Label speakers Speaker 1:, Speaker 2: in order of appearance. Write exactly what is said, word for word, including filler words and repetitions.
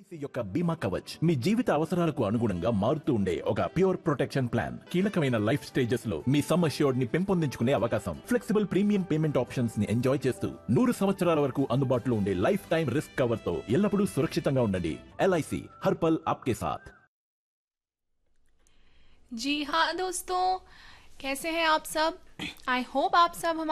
Speaker 1: LIC యొక్క బీమా కవచ్ మీ జీవిత అవసరాలకు అనుగుణంగా మారుతూ ఉండే ఒక ప్యూర్ ప్రొటెక్షన్ ప్లాన్. కీలకమైన లైఫ్ స్టేజెస్ లో మీ సమ్ అష్యూర్డ్ ని పెంపొందించుకునే అవకాశం, ఫ్లెక్సిబుల్ ప్రీమియం పేమెంట్ ఆప్షన్స్ ని ఎంజాయ్ చేస్తూ నూరు సంవత్సరాల వరకు అందుబాటులో ఉండే లైఫ్ టైం రిస్క్ కవర్ తో ఎల్లప్పుడూ సురక్షితంగా ఉండండి. ఎల్ఐసి హర్ పల్ ఆప్కే సాథ్.
Speaker 2: जी हाँ दोस्तों, कैसे हैं आप सब। आई होप आप सब हमारे